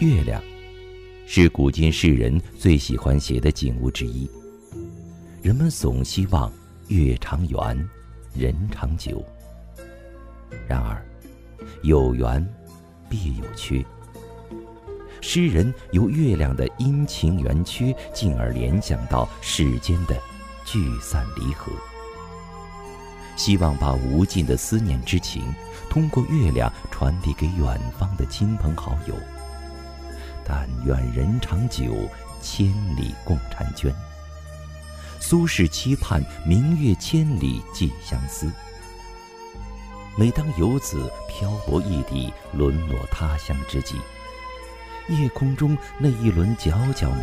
月亮是古今世人最喜欢写的景物之一，人们总希望月长圆，人长久。然而，有圆必有缺。诗人由月亮的阴晴圆缺，进而联想到世间的聚散离合，希望把无尽的思念之情通过月亮传递给远方的亲朋好友。但愿人长久，千里共婵娟。苏轼期盼明月千里寄相思。每当游子漂泊异地，沦落他乡之际，夜空中那一轮皎皎